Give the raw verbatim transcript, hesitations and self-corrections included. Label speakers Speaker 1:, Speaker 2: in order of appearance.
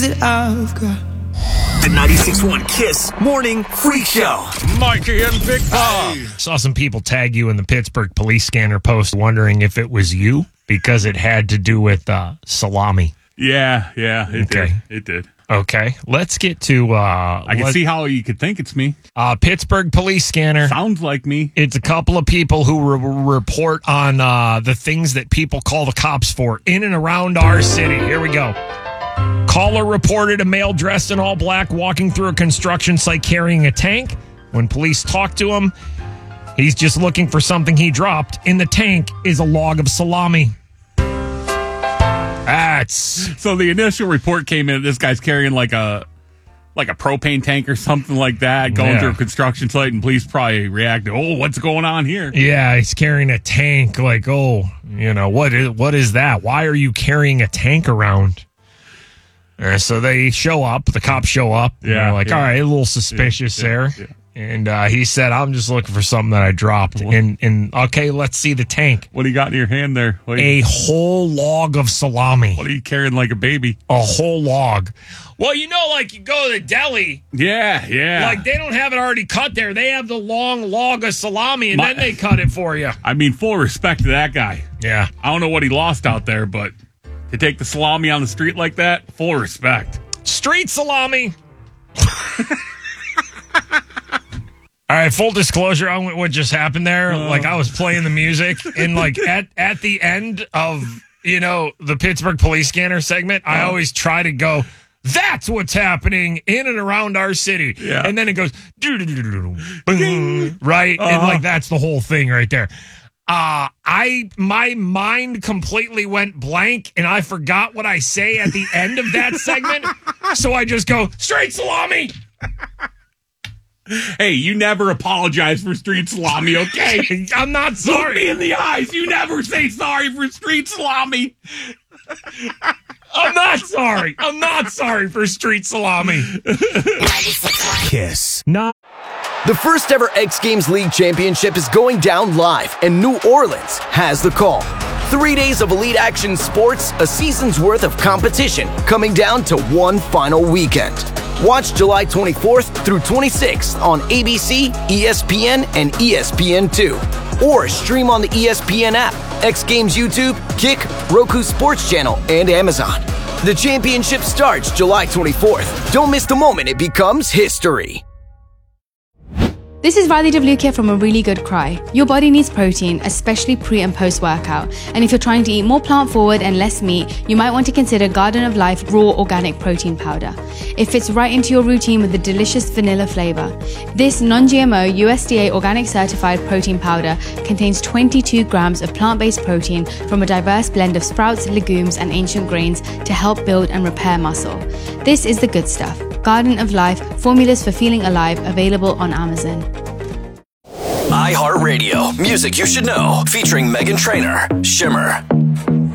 Speaker 1: that I've got.
Speaker 2: The ninety-six point one Kiss Morning Freak Show.
Speaker 3: Mikey and Big Bob. Saw some people tag you in the Pittsburgh police scanner post wondering if it was you because it had to do with uh, salami.
Speaker 4: Yeah, yeah, it
Speaker 3: Okay.
Speaker 4: did. It did.
Speaker 3: Okay, let's get to... Uh,
Speaker 4: I can
Speaker 3: let-
Speaker 4: see how you could think it's me.
Speaker 3: Uh, Pittsburgh police scanner.
Speaker 4: Sounds like me.
Speaker 3: It's a couple of people who re- report on uh, the things that people call the cops for in and around our city. Here we go. Caller reported a male dressed in all black walking through a construction site carrying a tank. When police talked to him, he's just looking for something he dropped. In the tank is a log of salami. That's...
Speaker 4: So the initial report came in. This guy's carrying like a like a propane tank or something like that, going
Speaker 3: Yeah.
Speaker 4: through a construction site, and police probably reacted, oh, what's going on here?
Speaker 3: Yeah, he's carrying a tank. Like, oh, you know, what is, what is that? Why are you carrying a tank around? Uh, so they show up. The cops show up. And
Speaker 4: Yeah,
Speaker 3: they're like,
Speaker 4: yeah.
Speaker 3: all right, a little suspicious
Speaker 4: Yeah, yeah,
Speaker 3: there.
Speaker 4: yeah.
Speaker 3: And uh, he said, I'm just looking for something that I dropped. And, and okay, let's see the tank.
Speaker 4: What do you got in your hand there? What are
Speaker 3: A
Speaker 4: you,
Speaker 3: whole log of salami.
Speaker 4: what are you carrying like a baby?
Speaker 3: A whole log. Well, you know, like you go to the deli,
Speaker 4: Yeah, yeah.
Speaker 3: like they don't have it already cut there. They have the long log of salami, and
Speaker 4: My-
Speaker 3: then they cut it for you.
Speaker 4: I mean, full respect to that guy.
Speaker 3: Yeah.
Speaker 4: I don't know what he lost out there, but to take the salami on the street like that, full respect.
Speaker 3: Street salami. All right, full disclosure on what just happened there.
Speaker 4: Uh.
Speaker 3: Like, I was playing the music, and like at, at the end of, you know, the Pittsburgh police scanner segment, I
Speaker 4: Uh.
Speaker 3: always try to go, that's what's happening in and around our city.
Speaker 4: Yeah.
Speaker 3: And then it goes, doo-doo-doo-doo-doo, boom, right? And
Speaker 4: Uh-huh.
Speaker 3: like, that's the whole thing right there. Uh, I, my mind completely went blank, and I forgot what I say at the end of that segment. So I just go, straight salami.
Speaker 4: Hey, you never apologize for street salami, okay?
Speaker 3: I'm not
Speaker 4: Look
Speaker 3: sorry.
Speaker 4: me in the eyes. You never say sorry for street salami.
Speaker 3: I'm not sorry. I'm not sorry for street salami.
Speaker 2: Kiss.
Speaker 3: Not.
Speaker 5: The first ever X Games League Championship is going down live, and New Orleans has the call. Three days of elite action sports, a season's worth of competition, coming down to one final weekend. Watch July twenty-fourth through twenty-sixth on A B C, E S P N, and E S P N two. Or stream on the E S P N app, X Games YouTube, Kick, Roku Sports Channel, and Amazon. The championship starts July twenty-fourth. Don't miss the moment it becomes history.
Speaker 6: This is Riley DeVluke from A Really Good Cry. Your body needs protein, especially pre and post workout. And if you're trying to eat more plant forward and less meat, you might want to consider Garden of Life Raw Organic Protein Powder. It fits right into your routine with a delicious vanilla flavor. This non-G M O U S D A organic certified protein powder contains twenty-two grams of plant-based protein from a diverse blend of sprouts, legumes, and ancient grains to help build and repair muscle. This is the good stuff. Garden of Life, formulas for feeling alive, available on Amazon.
Speaker 5: iHeartRadio, music you should know, featuring Meghan Trainor, Shimmer.